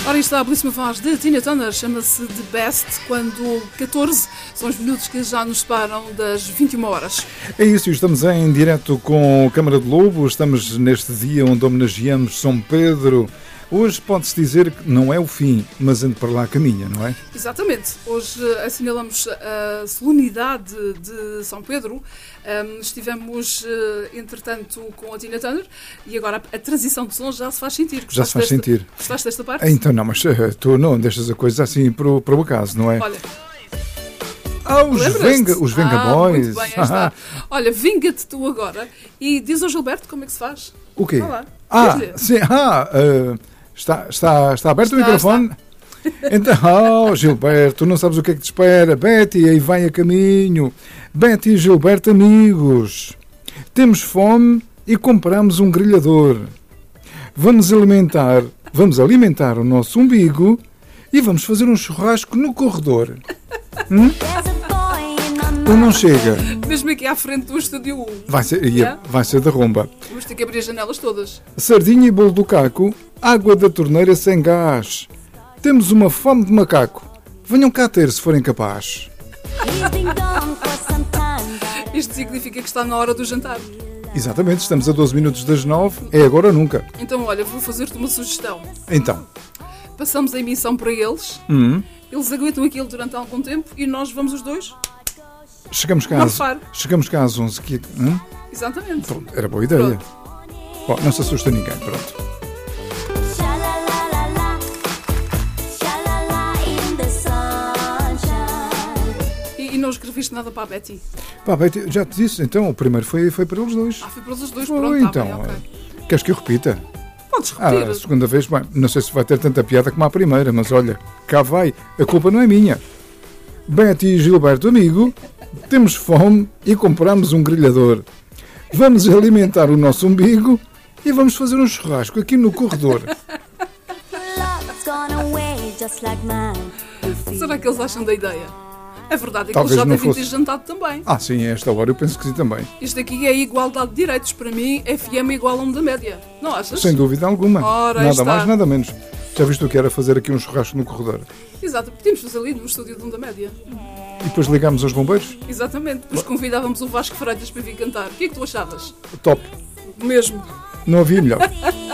Ora, está a belíssima voz de Tina Turner, chama-se The Best, quando 14 são os minutos que já nos separam das 21 horas. É isso, estamos em direto com a Câmara de Lobo, estamos neste dia onde homenageamos São Pedro. Hoje pode-se dizer que não é o fim, mas ande para lá a caminha, não é? Exatamente. Hoje assinalamos a solenidade de São Pedro. Estivemos, entretanto, com a Tina Turner e agora a transição de som já se faz sentir. Já se faz sentir. Gostaste desta parte? Então, não, mas tu não deixas a coisa assim para o acaso, não é? Olha... os Venga Boys. Muito bem, está. Olha, vinga-te tu agora e diz ao Gilberto como é que se faz. O quê? Olá. Sim, está aberto o microfone? Está. Então, Gilberto, não sabes o que é que te espera. Betty, aí vai a caminho. Betty e Gilberto, amigos. Temos fome e compramos um grelhador. Vamos alimentar o nosso umbigo e vamos fazer um churrasco no corredor. Ou não chega? Mesmo aqui à frente do estúdio 1. Vai ser da romba. Vamos ter que abrir as janelas todas. Sardinha e bolo do caco, água da torneira sem gás. Temos uma fome de macaco. Venham cá ter se forem capazes. Isto significa que está na hora do jantar. Exatamente, estamos a 12 minutos das 9, é agora ou nunca. Então, olha, vou fazer-te uma sugestão. Então. Passamos a emissão para eles, eles aguentam aquilo durante algum tempo e nós vamos os dois... Chegamos cá às 11. Exatamente. Pronto, era boa ideia. Bom, não se assusta ninguém, pronto. E não escreviste nada para a Betty? Para a Betty, já te disse, então, o primeiro foi para eles dois. Foi para eles dois, pronto. Então, tá bem, okay. Queres que eu repita? Podes repetir. A segunda vez, bem, não sei se vai ter tanta piada como a primeira, mas olha, cá vai, a culpa não é minha. Betty e Gilberto, amigo, temos fome e compramos um grelhador. Vamos alimentar o nosso umbigo e vamos fazer um churrasco aqui no corredor. Será que eles acham da ideia? A verdade é que Talvez eles já devem fosse... ter jantado também. Sim, a esta hora eu penso que sim também. Isto aqui é igualdade de direitos. Para mim, FM é igual a um da média. Não achas? Sem dúvida alguma. Ora, nada mais, nada menos. Já viste o que era fazer aqui um churrasco no corredor? Exato, podíamos fazer ali no estúdio de um da média. E depois ligámos aos bombeiros? Exatamente, depois convidávamos o Vasco Freitas para vir cantar. O que é que tu achavas? Top. Mesmo. Não havia melhor.